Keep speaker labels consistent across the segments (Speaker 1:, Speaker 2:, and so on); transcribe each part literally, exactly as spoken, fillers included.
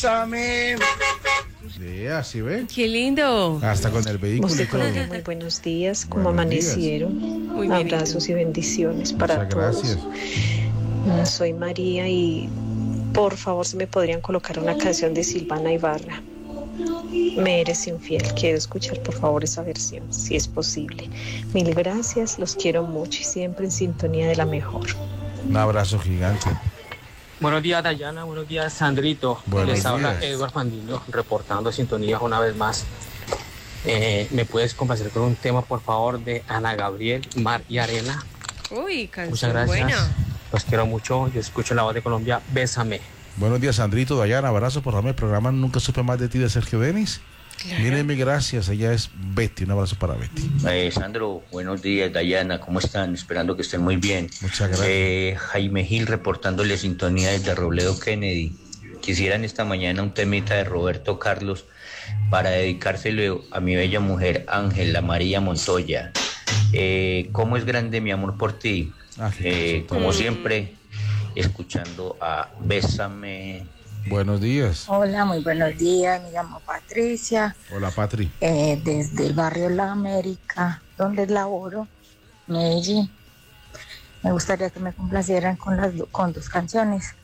Speaker 1: Bésame.
Speaker 2: Sí, así ven.
Speaker 3: Qué lindo.
Speaker 2: Hasta con el vehículo.
Speaker 4: José
Speaker 2: y todo.
Speaker 4: Colombia, muy buenos días. ¿Cómo
Speaker 2: Buenos
Speaker 4: amanecieron?
Speaker 3: Muy bien.
Speaker 4: Abrazos y bendiciones para
Speaker 2: Muchas
Speaker 4: todos.
Speaker 2: gracias.
Speaker 4: Soy María y por favor si me podrían colocar una canción de Silvana Ibarra. Me eres infiel. Quiero escuchar por favor esa versión, si es posible. Mil gracias, los quiero mucho y siempre en sintonía de la mejor.
Speaker 2: Un abrazo gigante.
Speaker 5: Buenos días, Dayana. Buenos días, Sandrito.
Speaker 2: Buenos
Speaker 5: Les habla
Speaker 2: días.
Speaker 5: Edward Fandino, reportando sintonías una vez más. Eh, ¿Me puedes complacer con un tema, por favor, de Ana Gabriel, Mar y Arena?
Speaker 3: Uy, canción
Speaker 5: Muchas gracias.
Speaker 3: buena.
Speaker 5: Los quiero mucho. Yo escucho la voz de Colombia. Bésame.
Speaker 2: Buenos días, Sandrito, Dayana, abrazo por el programa Nunca Supe Más de Ti de Sergio Denis.
Speaker 3: Claro.
Speaker 2: Miren, mi gracias, ella es Betty, un abrazo para Betty.
Speaker 6: Eh, Sandro, buenos días, Dayana, ¿cómo están? Esperando que estén muy bien.
Speaker 2: Muchas gracias.
Speaker 6: Eh, Jaime Gil reportándole sintonía desde Robledo Kennedy. Quisieran esta mañana un temita de Roberto Carlos para dedicárselo a mi bella mujer Ángela María Montoya. Eh, ¿Cómo es grande mi amor por ti? Eh, como siempre, escuchando a Bésame.
Speaker 2: Buenos días.
Speaker 7: Hola, muy buenos días, me llamo Patricia,
Speaker 2: Hola, Patri.
Speaker 7: eh, desde el barrio La América, donde laboro, Medellín. Me gustaría que me complacieran con, las do- con dos canciones.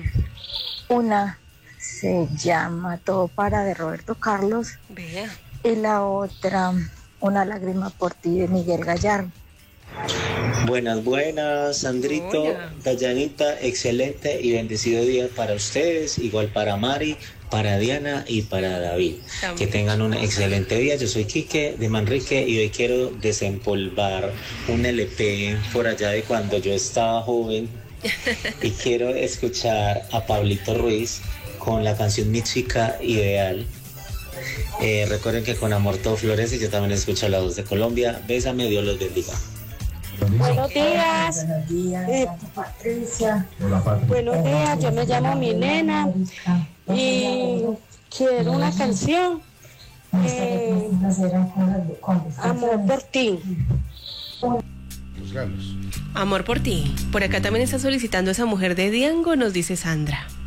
Speaker 7: Una se llama Todo para de Roberto Carlos
Speaker 3: Vea.
Speaker 7: y la otra Una lágrima por ti de Miguel Gallardo.
Speaker 8: Buenas, buenas, Sandrito,
Speaker 3: Hola.
Speaker 8: Dayanita, excelente y bendecido día para ustedes, igual para Mari, para Diana y para David.
Speaker 3: También.
Speaker 8: Que tengan un excelente día. Yo soy Quique de Manrique y hoy quiero desempolvar un L P por allá de cuando yo estaba joven y quiero escuchar a Pablito Ruiz con la canción Mi Chica Ideal. Eh, recuerden que con amor todo florece. Yo también escucho la voz de Colombia. Bésame, Dios los bendiga.
Speaker 9: Buenos días.
Speaker 7: Buenos días,
Speaker 9: Eh,
Speaker 7: Patricia.
Speaker 2: Hola, Patri.
Speaker 9: Buenos días, yo me llamo Milena y quiero una canción, eh, Amor por ti.
Speaker 2: Los galos.
Speaker 3: Amor por ti. Por acá también está solicitando esa mujer de Diango, nos dice Sandra.